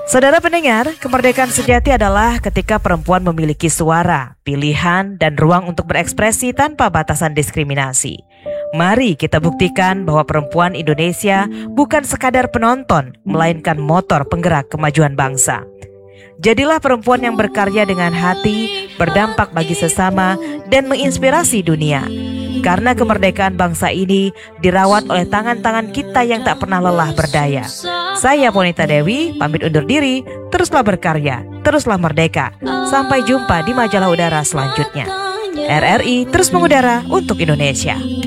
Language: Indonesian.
Saudara pendengar, kemerdekaan sejati adalah ketika perempuan memiliki suara, pilihan, dan ruang untuk berekspresi tanpa batasan diskriminasi. Mari kita buktikan bahwa perempuan Indonesia bukan sekadar penonton, melainkan motor penggerak kemajuan bangsa. Jadilah perempuan yang berkarya dengan hati, berdampak bagi sesama, dan menginspirasi dunia. Karena kemerdekaan bangsa ini dirawat oleh tangan-tangan kita yang tak pernah lelah berdaya. Saya Ponita Dewi, pamit undur diri. Teruslah berkarya, teruslah merdeka. Sampai jumpa di majalah udara selanjutnya. RRI terus mengudara untuk Indonesia.